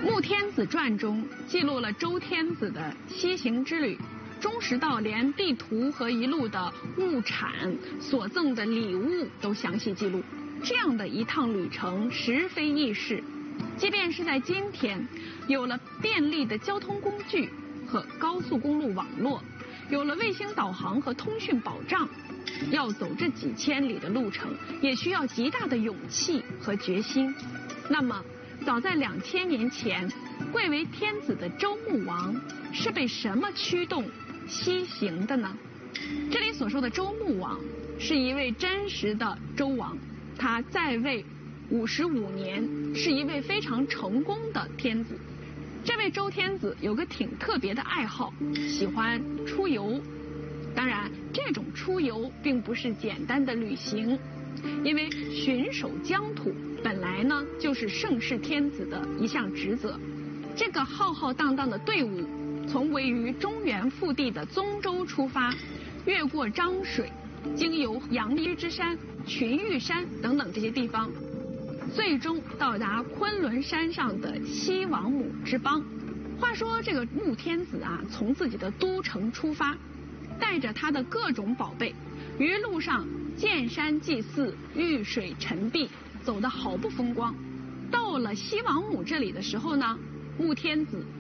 《穆天子传》中记录了周天子的西行之旅，忠实到连地图和一路的物产、所赠的礼物都详细记录。这样的一趟旅程实非易事，即便是在今天，有了便利的交通工具和高速公路网络，有了卫星导航和通讯保障，要走这几千里的路程，也需要极大的勇气和决心。那么，早在2000年前，贵为天子的周穆王是被什么驱动西行的呢？这里所说的周穆王是一位真实的周王，他在位55年，是一位非常成功的天子。这位周天子有个挺特别的爱好，喜欢出游。当然，这种出游并不是简单的旅行，因为巡守疆土本来呢就是盛世天子的一项职责。这个浩浩荡荡的队伍从位于中原腹地的宗周出发，越过漳水，经由阳翳之山、群玉山等等这些地方，最终到达昆仑山上的西王母之邦。话说这个穆天子啊，从自己的都城出发，带着他的各种宝贝，于路上见山祭祀，遇水沉璧，走得好不风光。到了西王母这里的时候呢，穆天子